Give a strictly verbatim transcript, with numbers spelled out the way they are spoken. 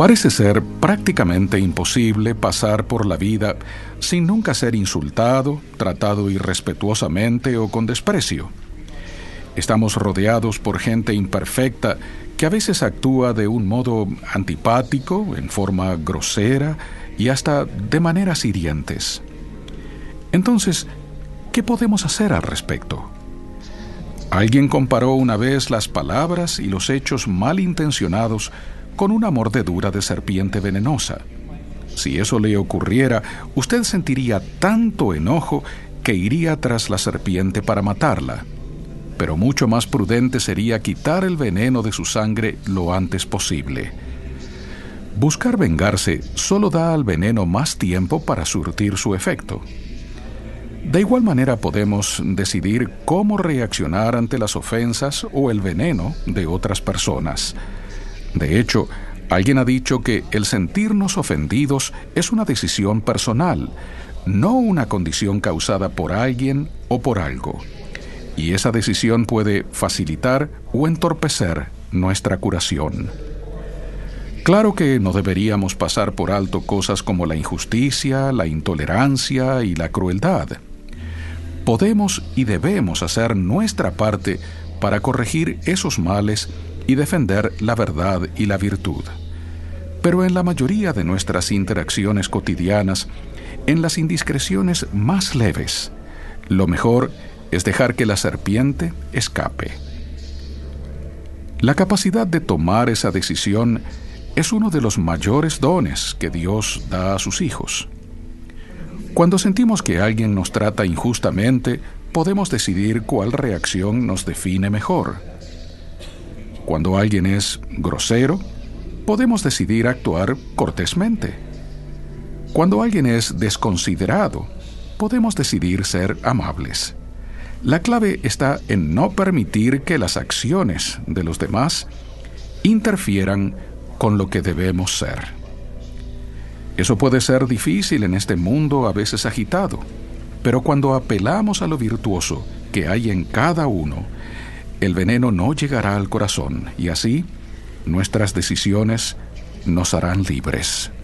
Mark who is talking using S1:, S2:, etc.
S1: Parece ser prácticamente imposible pasar por la vida sin nunca ser insultado, tratado irrespetuosamente o con desprecio. Estamos rodeados por gente imperfecta que a veces actúa de un modo antipático, en forma grosera y hasta de maneras hirientes. Entonces, ¿qué podemos hacer al respecto? Alguien comparó una vez las palabras y los hechos malintencionados con una mordedura de serpiente venenosa. Si eso le ocurriera, usted sentiría tanto enojo que iría tras la serpiente para matarla. Pero mucho más prudente sería quitar el veneno de su sangre lo antes posible. Buscar vengarse solo da al veneno más tiempo para surtir su efecto. De igual manera podemos decidir cómo reaccionar ante las ofensas o el veneno de otras personas. De hecho, alguien ha dicho que el sentirnos ofendidos es una decisión personal, no una condición causada por alguien o por algo. Y esa decisión puede facilitar o entorpecer nuestra curación. Claro que no deberíamos pasar por alto cosas como la injusticia, la intolerancia y la crueldad. Podemos y debemos hacer nuestra parte para corregir esos males y defender la verdad y la virtud. Pero en la mayoría de nuestras interacciones cotidianas, en las indiscreciones más leves, lo mejor es dejar que la serpiente escape. La capacidad de tomar esa decisión es uno de los mayores dones que Dios da a sus hijos. Cuando sentimos que alguien nos trata injustamente, podemos decidir cuál reacción nos define mejor. Cuando alguien es grosero, podemos decidir actuar cortésmente. Cuando alguien es desconsiderado, podemos decidir ser amables. La clave está en no permitir que las acciones de los demás interfieran con lo que debemos ser. Eso puede ser difícil en este mundo a veces agitado, pero cuando apelamos a lo virtuoso que hay en cada uno, el veneno no llegará al corazón y así nuestras decisiones nos harán libres.